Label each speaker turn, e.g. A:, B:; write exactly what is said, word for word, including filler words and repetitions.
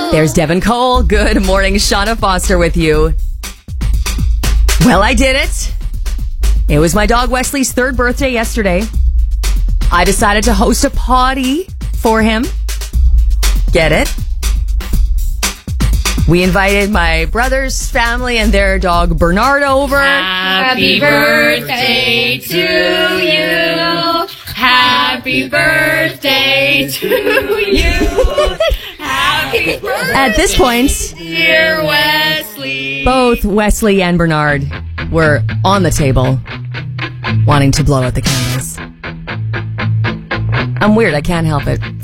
A: There's Devin Cole. Good morning. Shauna Foster with you. Well, I did it. It was my dog Wesley's third birthday yesterday. I decided to host a party for him. Get it? We invited my brother's family and their dog Bernard over.
B: Happy birthday to you. Happy birthday to you. Happy birthday,
A: At this point,
B: dear Wesley.
A: both Wesley and Bernard were on the table wanting to blow out the candles. I'm weird. I can't help it.